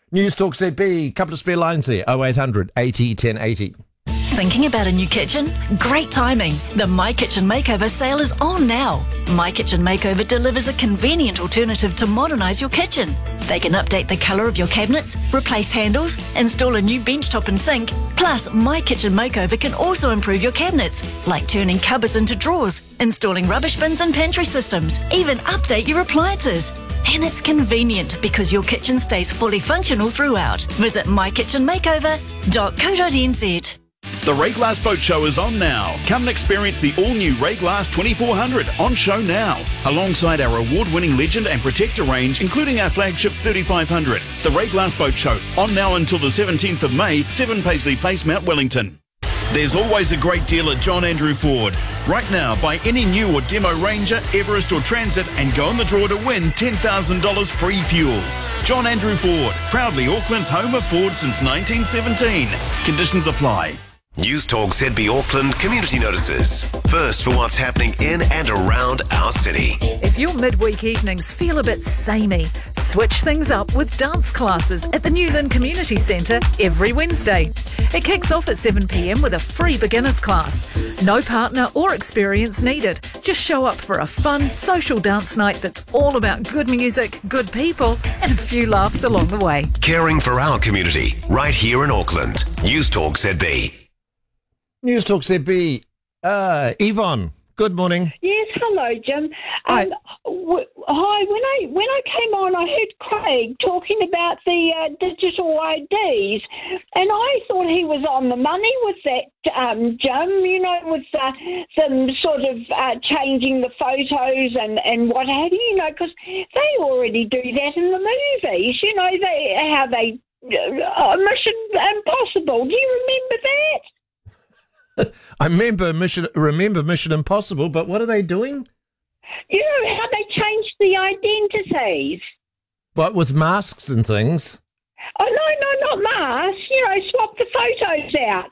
News Talk ZB, couple of spare lines there, 0800 80 1080. Thinking about a new kitchen? Great timing. The My Kitchen Makeover sale is on now. My Kitchen Makeover delivers a convenient alternative to modernise your kitchen. They can update the colour of your cabinets, replace handles, install a new bench top and sink. Plus, My Kitchen Makeover can also improve your cabinets, like turning cupboards into drawers, installing rubbish bins and pantry systems, even update your appliances. And it's convenient because your kitchen stays fully functional throughout. Visit mykitchenmakeover.co.nz. The Ray Glass Boat Show is on now. Come and experience the all-new Ray Glass 2400 on show now. Alongside our award-winning Legend and Protector range, including our flagship 3500. The Ray Glass Boat Show, on now until the 17th of May, 7 Paisley Place, Mount Wellington. There's always a great deal at John Andrew Ford. Right now, buy any new or demo Ranger, Everest or Transit and go in the draw to win $10,000 free fuel. John Andrew Ford, proudly Auckland's home of Ford since 1917. Conditions apply. News Talk ZB Auckland community notices. First for what's happening in and around our city. If your midweek evenings feel a bit samey, switch things up with dance classes at the Newland Community Centre every Wednesday. It kicks off at 7 p.m. with a free beginners class. No partner or experience needed. Just show up for a fun social dance night that's all about good music, good people, and a few laughs along the way. Caring for our community right here in Auckland. News Talk ZB. News Talk ZB. Yvonne, good morning. Yes, hello, Jim. Hi. Hi. When I came on, I heard Craig talking about the digital IDs, and I thought he was on the money with that, Jim. You know, with some sort of changing the photos and what have you. You know, because they already do that in the movies. You know, how they Mission Impossible. Do you remember that? I remember Mission Impossible, but what are they doing? You know how they changed the identities? What, with masks and things? Oh, no, not masks. You know, swap the photos out.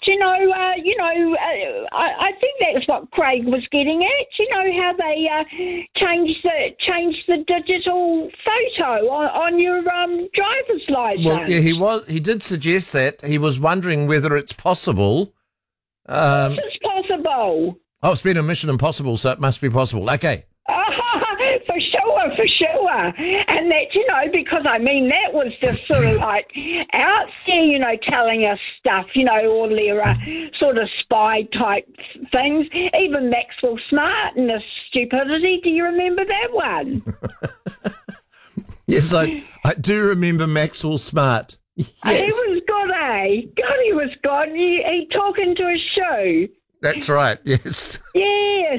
I think that's what Craig was getting at. You know how they changed the digital photo on your driver's license. Well, yeah, he did suggest that. He was wondering whether it's possible. It's possible. Oh, it's been a Mission Impossible, so it must be possible. Okay. For sure. And that, you know, because, I mean, that was just sort of like out there, you know, telling us stuff, you know, all their sort of spy type things. Even Maxwell Smart and the stupidity. Do you remember that one? Yes, I do remember Maxwell Smart. Yes. He was good, eh? God, he was good. He talking to a show. That's right, yes. Yes.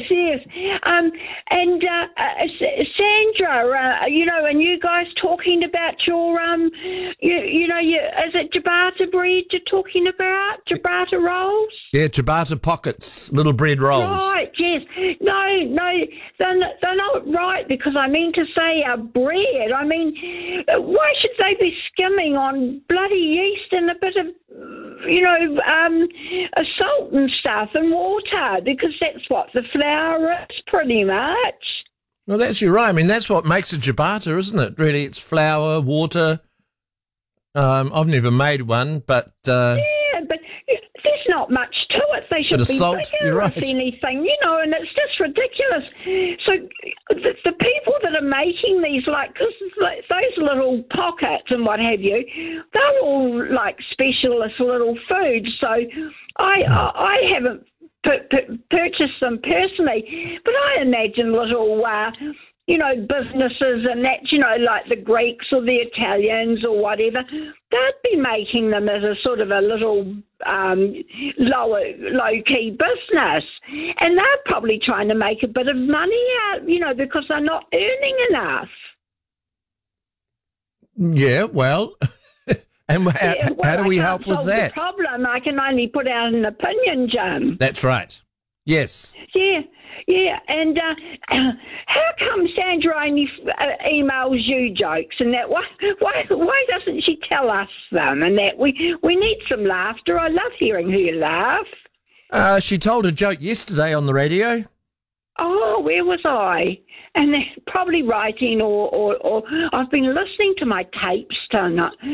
Sandra, you know, and you guys talking about your, is it ciabatta bread you're talking about? Ciabatta rolls? Yeah, ciabatta pockets, little bread rolls. Right, yes. No, they're not right, because I mean to say bread. I mean, why should they be skimming on bloody yeast and a bit of, you know, salt and stuff and water, because that's what the flour is pretty much. Well, that's you're right. I mean, that's what makes a ciabatta, isn't it? Really, it's flour, water. I've never made one, but... yeah, but there's not much to it. They should be salt, bigger, right. if anything, you know, and it's just ridiculous. So the people that are making these, like, because those little pockets and what have you, they're all like specialist little foods. So I haven't purchased them personally, but I imagine little, you know, businesses and that, you know, like the Greeks or the Italians or whatever, they'd be making them as a sort of a little low-key business. And they're probably trying to make a bit of money out, you know, because they're not earning enough. Yeah, well... And how do we help with that? The problem, I can only put out an opinion, Jim. That's right. Yes. Yeah, and how come Sandra only emails you jokes and that? Why doesn't she tell us them and that? We need some laughter. I love hearing her laugh. She told a joke yesterday on the radio. Oh, where was I? And they're probably writing or I've been listening to my tapes tonight.